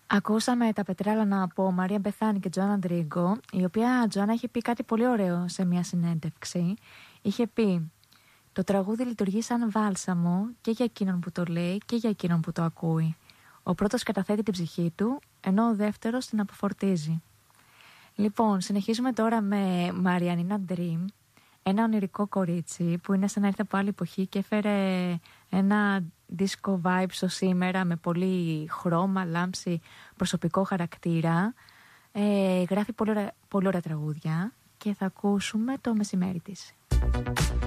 Ακούσαμε τα πετράλανα από Μαρία Μπεθάνη και Τζοάννα Ντρίγκο, η οποία Τζοάννα είχε πει κάτι πολύ ωραίο σε μια συνέντευξη. Είχε πει: το τραγούδι λειτουργεί σαν βάλσαμο και για εκείνον που το λέει και για εκείνον που το ακούει. Ο πρώτος καταθέτει την ψυχή του, ενώ ο δεύτερος την αποφορτίζει. Λοιπόν, συνεχίζουμε τώρα με Μαριανίνα Dream, ένα ονειρικό κορίτσι που είναι σαν να ήρθε από άλλη εποχή και έφερε ένα disco vibe στο σήμερα με πολύ χρώμα, λάμψη, προσωπικό χαρακτήρα. Γράφει πολύ ωραία τραγούδια και θα ακούσουμε το μεσημέρι της.